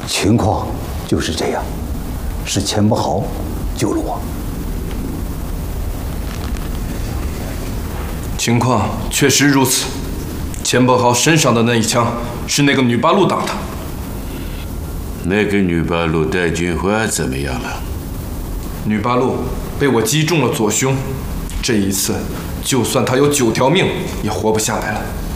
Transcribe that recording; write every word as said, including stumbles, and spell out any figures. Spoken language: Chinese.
情况就是这样，是钱不豪救了我。 情况确实如此，钱伯豪身上的那一枪是那个女八路打的。 那个女八路戴金花怎么样了？ 女八路被我击中了左胸，这一次就算她有九条命也活不下来了。